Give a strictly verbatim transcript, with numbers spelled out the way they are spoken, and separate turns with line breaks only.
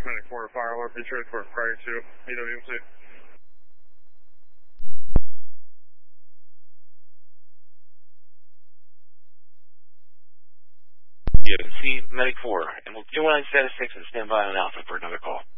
Medic four, fire alarm, be transport prior to E W M C.
E W M C, Medic four, and we'll do one nine status six and stand by on Alpha for another call.